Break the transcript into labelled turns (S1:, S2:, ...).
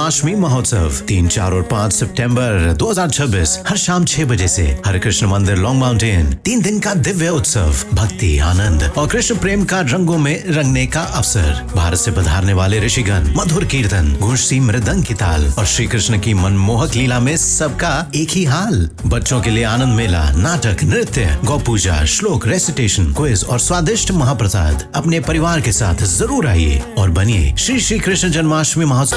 S1: जन्माष्टमी महोत्सव 3, 4 और 5 सितंबर 2026 हर शाम 6 बजे से हरे कृष्ण मंदिर लॉन्ग माउंटेन। 3 दिन का दिव्य उत्सव, भक्ति, आनंद और कृष्ण प्रेम का रंगों में रंगने का अवसर। भारत से पधारने वाले ऋषिगण, मधुर कीर्तन, गूंजती मृदंग की ताल और श्री कृष्ण की मनमोहक लीला में सबका एक ही हाल। बच्चों के लिए आनंद मेला, नाटक, नृत्य, गौ पूजा, श्लोक, रेसिटेशन, क्विज और स्वादिष्ट महाप्रसाद। अपने परिवार के साथ जरूर आइए और बनिए श्री कृष्ण जन्माष्टमी महोत्सव